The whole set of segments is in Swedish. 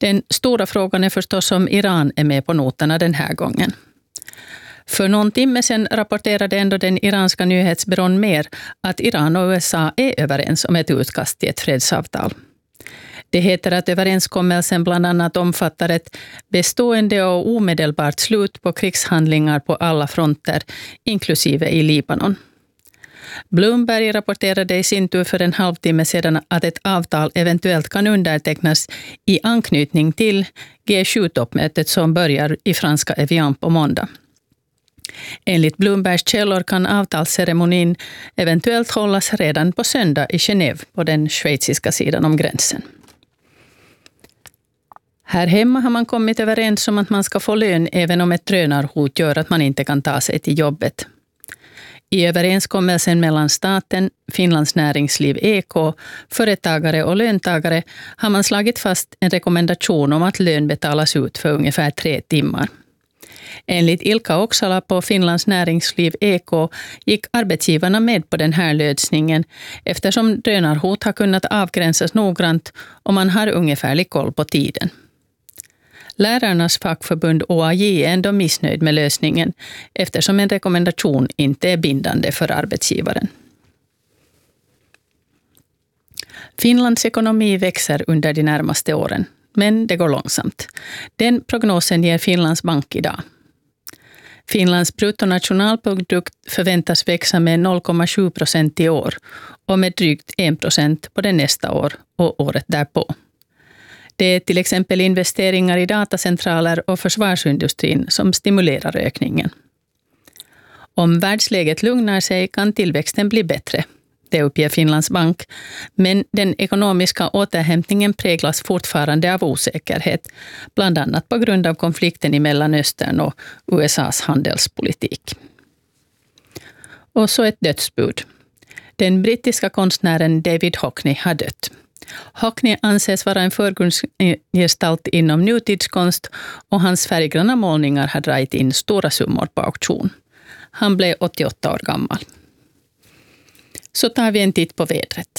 Den stora frågan är förstås om Iran är med på noterna den här gången. För någon timme sedan rapporterade ändå den iranska nyhetsbyrån Mer att Iran och USA är överens om ett utkast till ett fredsavtal. Det heter att överenskommelsen bland annat omfattar ett bestående och omedelbart slut på krigshandlingar på alla fronter, inklusive i Libanon. Bloomberg rapporterade i sin tur för en halvtimme sedan att ett avtal eventuellt kan undertecknas i anknytning till G7-toppmötet som börjar i franska Evian på måndag. Enligt Bloombergs källor kan avtalsceremonin eventuellt hållas redan på söndag i Genève på den schweiziska sidan om gränsen. Här hemma har man kommit överens om att man ska få lön även om ett drönarhot gör att man inte kan ta sig till jobbet. I överenskommelsen mellan staten, Finlands näringsliv EK, företagare och löntagare har man slagit fast en rekommendation om att lön betalas ut för ungefär 3 timmar. Enligt Ilkka Oksala på Finlands näringsliv EK gick arbetsgivarna med på den här lösningen eftersom drönarhot har kunnat avgränsas noggrant och man har ungefärlig koll på tiden. Lärarnas fackförbund OAJ är ändå missnöjd med lösningen eftersom en rekommendation inte är bindande för arbetsgivaren. Finlands ekonomi växer under de närmaste åren, men det går långsamt. Den prognosen ger Finlands bank idag. Finlands bruttonationalprodukt förväntas växa med 0,7% i år och med drygt 1% på det nästa år och året därpå. Det är till exempel investeringar i datacentraler och försvarsindustrin som stimulerar ökningen. Om världsläget lugnar sig kan tillväxten bli bättre, det uppger Finlands bank, men den ekonomiska återhämtningen präglas fortfarande av osäkerhet, bland annat på grund av konflikten i Mellanöstern och USAs handelspolitik. Och så ett dödsbud. Den brittiska konstnären David Hockney har dött. Hockney anses vara en förgrundsgestalt inom nutidskonst och hans färggranna målningar har dragit in stora summor på auktion. Han blev 88 år gammal. Så tar vi en titt på vädret.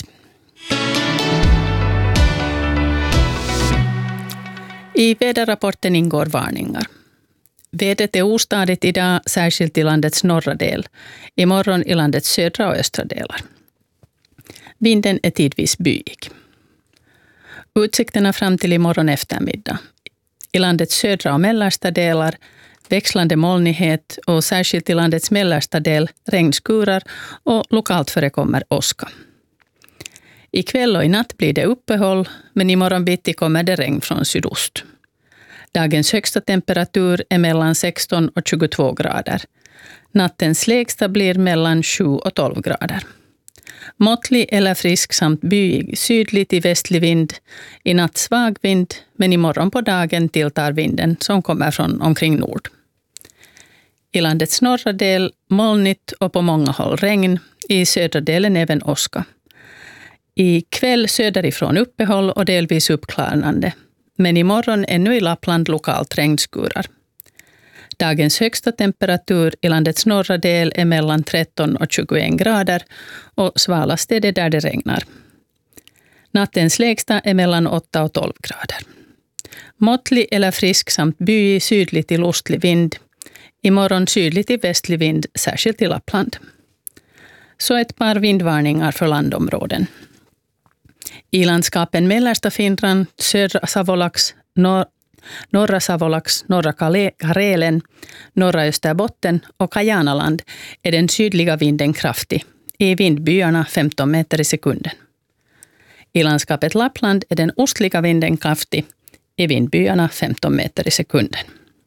I väderrapporten ingår varningar. Vädret är ostadigt idag, särskilt i landets norra del. Imorgon i landets södra och östra delar. Vinden är tidvis byig. Utsikterna fram till imorgon eftermiddag. I landets södra och mellersta delar växlande molnighet och särskilt i landets mellersta del regnskurar och lokalt förekommer åska. Ikväll och i natt blir det uppehåll, men imorgon bitti kommer det regn från sydost. Dagens högsta temperatur är mellan 16 och 22 grader. Nattens lägsta blir mellan 7 och 12 grader. Måttlig eller frisk samt byig sydlig till västlig vind. I natt svag vind, men imorgon på dagen tilltar vinden som kommer från omkring nord. I landets norra del molnigt och på många håll regn. I södra delen även åska. I kväll söderifrån uppehåll och delvis uppklarnande. Men imorgon ännu i Lappland lokalt regnskurar. Dagens högsta temperatur i landets norra del är mellan 13 och 21 grader och svalast är det där det regnar. Nattens lägsta är mellan 8 och 12 grader. Måttlig eller frisk samt byig sydlig till ostlig vind. Imorgon sydlig till västlig vind, särskilt i Lappland. Så ett par vindvarningar för landområden. I landskapen mellersta Finland, södra Savolax, norra Savolax, norra Karelen, norra Österbotten och Kajanaland är den sydliga vinden kraftig. I vindbyarna 15 meter i sekunden. I landskapet Lappland är den ostliga vinden kraftig. I vindbyarna 15 meter i sekunden.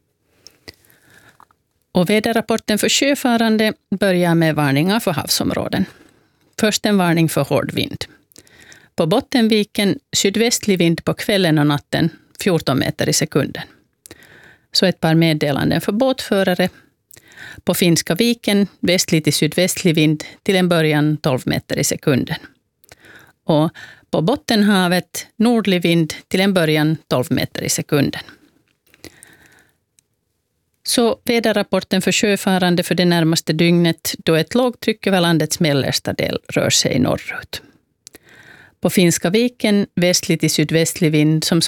Och väderrapporten för sjöfarande börjar med varningar för havsområden. Först en varning för hård vind. På Bottenviken sydvästlig vind på kvällen och natten 14 meter i sekunden. Så ett par meddelanden för båtförare. På Finska viken västlig till sydvästlig vind till en början 12 meter i sekunden. Och på Bottenhavet nordlig vind till en början 12 meter i sekunden. Så väderrapporten för sjöfarande för det närmaste dygnet då ett lågtryck över landets mellersta del rör sig norrut. På Finska viken västlig till sydvästlig vind som